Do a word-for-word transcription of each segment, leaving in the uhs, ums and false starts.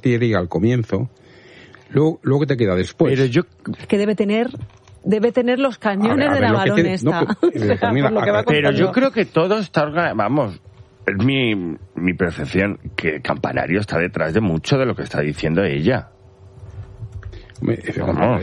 artillería al comienzo, luego, luego ¿qué te queda después? Pero yo... Que debe tener... Debe tener los cañones a ver, a ver, de la baronesa. No, pero, pero, mira, o sea, pero yo creo que todo está organizado. Vamos, es mi, mi percepción que Campanario está detrás de mucho de lo que está diciendo ella. No.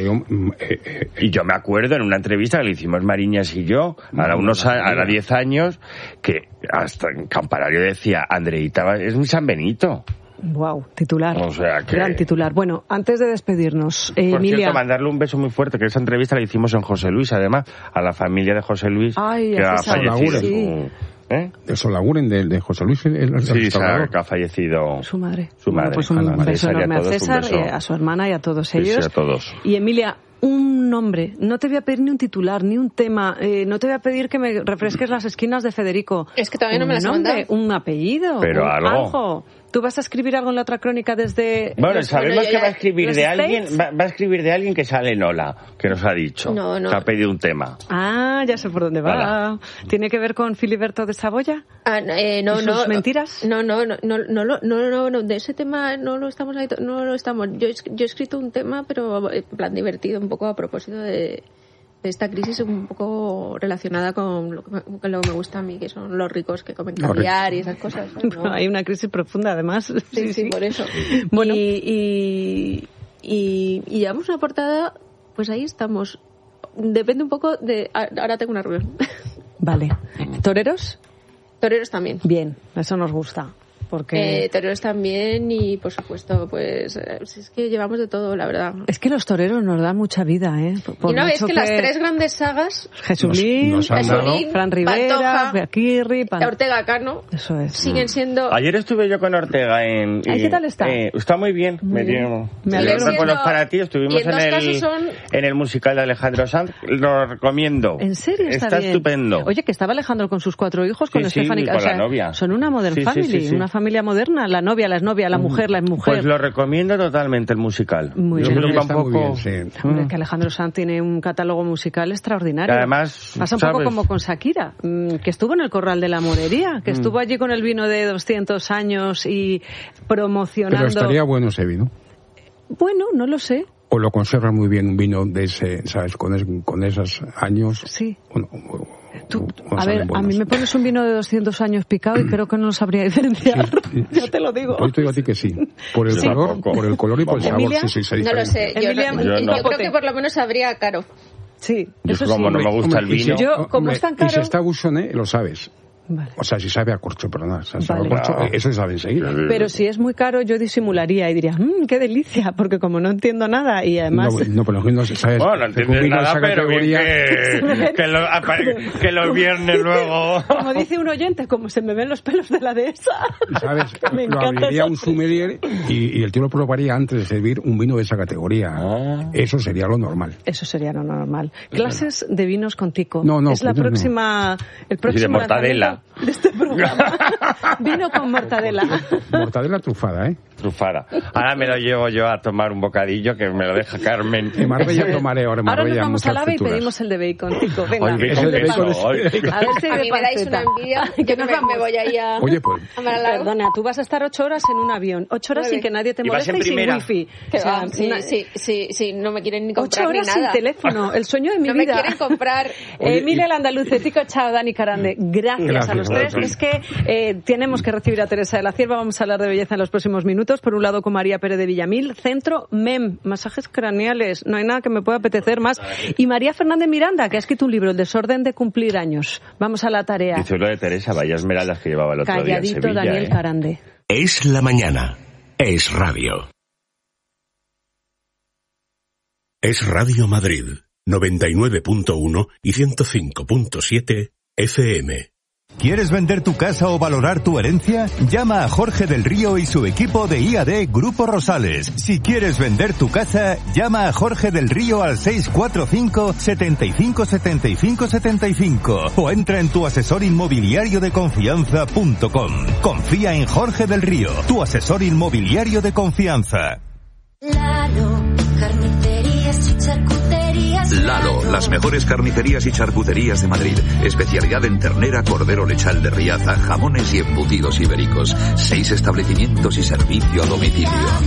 Y yo me acuerdo en una entrevista que le hicimos Mariñas y yo, ahora unos ahora diez años, que hasta en Campanario decía, Andreita es mi San Benito. Wow, titular. O sea que... Gran titular. Bueno, antes de despedirnos, eh, Por Emilia... cierto, mandarle un beso muy fuerte, que esa entrevista la hicimos en José Luis, además, a la familia de José Luis, Ay, que ha fallecido. Sí. Su, ¿eh? De Solaguren, de, de José Luis. El, el sí, Sara, que ha fallecido su madre. Su madre. Bueno, pues un a beso enorme a, todos, César, beso. a su hermana y a todos ellos. Sí, sí, a todos. Y Emilia, un nombre. No te voy a pedir ni un titular, ni un tema. Eh, no te voy a pedir que me refresques las esquinas de Federico. Es que todavía no me las han mandado. Un apellido. Pero un, algo. algo. ¿Tú vas a escribir algo en la otra crónica desde...? Bueno, los, sabemos bueno, que va a escribir de States? alguien, va, va a escribir de alguien que sale en Ola, que nos ha dicho. No, no. Que ha pedido un tema. Ah, ya sé por dónde va. Vale. ¿Tiene que ver con Filiberto de Saboya? Ah, eh, no, ¿Y no. sus mentiras? No, no, no, no, no, no, no, no, no, de ese tema no lo estamos, no lo estamos. Yo, yo he escrito un tema, pero en plan divertido, un poco a propósito de... de esta crisis un poco relacionada con lo, que me, con lo que me gusta a mí, que son los ricos que comen caviar y esas cosas. ¿no? Hay una crisis profunda, además. Sí, sí, sí, por eso. Bueno. Y, y, y, y llevamos una portada, pues ahí estamos. Depende un poco de... Ahora tengo una reunión. Vale. ¿Toreros? Toreros también. Bien, eso nos gusta. Porque... Eh, toreros también y, por supuesto, pues es que llevamos de todo, la verdad. Es que los toreros nos dan mucha vida, ¿eh? Por y no ves que, que las tres grandes sagas... Jesulín, nos, nos Jesulín Fran Rivera, Beaquirri, Pan... Ortega Cano. Eso es. Siguen siendo... Ayer estuve yo con Ortega en... ¿Ay, qué tal está? Eh, está muy bien. Muy me bien. dio, me alegro. Bueno, para ti, estuvimos en, en, el, son... en el musical de Alejandro Sanz. Lo recomiendo. ¿En serio? Está, está bien. estupendo. Oye, que estaba Alejandro con sus cuatro hijos, con sí, Estefany... Sí, con o sea, la novia. Son una modern sí, family, sí, sí, sí. una familia moderna. La novia, la exnovia, la mujer, la mujer. Pues lo recomiendo totalmente el musical. Muy Yo bien. creo que está un poco... muy bien, sí. Hombre, que Alejandro Sanz tiene un catálogo musical extraordinario. Que además, pasa un ¿sabes? poco como con Shakira, que estuvo en el Corral de la Morería, que estuvo allí con el vino de doscientos años y promocionando... Pero estaría bueno ese vino. Bueno, no lo sé. O lo conserva muy bien un vino de ese, ¿sabes? Con, es, con esos años. Sí. Bueno, Tú, a ver, a mí me pones un vino de doscientos años picado y creo que no lo sabría diferenciar. Sí, sí. Ya te lo digo. Hoy te digo a ti que sí. Por el sí, color, por el color y por el sabor. ¿Emilia? Sí, sí, se no lo sé. Yo, Emilia, no, yo, yo no. creo que por lo menos sabría caro. Sí, yo eso como sí. no me gusta hombre, el vino. Yo, como hombre, es tan caro... Y si está buchone, lo sabes. Vale. O sea, si sabe a corcho, perdona. O sea, si Vale. sabe a corcho, No. eso se sabe enseguida. Pero si es muy caro, yo disimularía y diría, mmm, qué delicia, porque como no entiendo nada y además... No, no, pero no se sabe. Bueno, no entiendes nada, pero bien que, que, lo, que los viernes luego... Como dice un oyente, como se me ven los pelos de la dehesa. ¿Sabes? Me lo encanta abriría eso. un sommelier y, y el tío lo probaría antes de servir un vino de esa categoría. Ah. Eso sería lo normal. Eso sería lo normal. Clases de vinos con Tico. No, no, es la no, no. próxima... El próximo de mortadela. lanzamiento de este programa. Vino con mortadela. Mortadela trufada, ¿eh? Trufada. Ahora me lo llevo yo a tomar un bocadillo que me lo deja Carmen. En Marbella tomaré ahora. En Ahora Marbella nos vamos muchas al AVE y frituras. pedimos el de bacon, Tico. Venga. Hoy Es el de bacon, es- A ver si A de mí me dais una panceta. envidia. Yo Que me, nos me vamos. voy ahí a... Oye, pues... a Maralao. Perdona, tú vas a estar ocho horas en un avión. Ocho horas Nueve. sin que nadie te ¿Y vas moleste en y sin primera? wifi. Que O sea, va, sí, una- sí, sí, sí, no me quieren ni Ocho comprar ni horas sin nada. teléfono. El sueño de mi No me vida. quieren comprar. Oye, Emilia y- Landaluce, Tico Chao, Dani Carande, gracias, Gracias, a los tres. gracias. Es que eh, tenemos que recibir a Teresa de la Cierva, vamos a hablar de belleza en los próximos minutos. Por un lado con María Pérez de Villamil, Centro M E M, masajes craneales, no hay nada que me pueda apetecer más. Y María Fernández Miranda, que ha escrito un libro, El desorden de cumplir años. Vamos a la tarea. Dice lo de Teresa, vaya esmeraldas que llevaba el otro día en Calladito Sevilla. Daniel ¿eh? Carande. Es la mañana. Es radio. Es Radio Madrid, noventa y nueve punto uno y ciento cinco punto siete F M. ¿Quieres vender tu casa o valorar tu herencia? Llama a Jorge del Río y su equipo de I A D Grupo Rosales. Si quieres vender tu casa, llama a Jorge del Río al seis cuatro cinco, setenta y cinco, setenta y cinco, setenta y cinco o entra en tu asesor inmobiliario de confianza punto com. Confía en Jorge del Río, tu asesor inmobiliario de confianza. Lalo, carnicerías y charcuterías. Lalo, las mejores carnicerías y charcuterías de Madrid. Especialidad en ternera, cordero lechal de Riaza, jamones y embutidos ibéricos. Seis establecimientos y servicio a domicilio.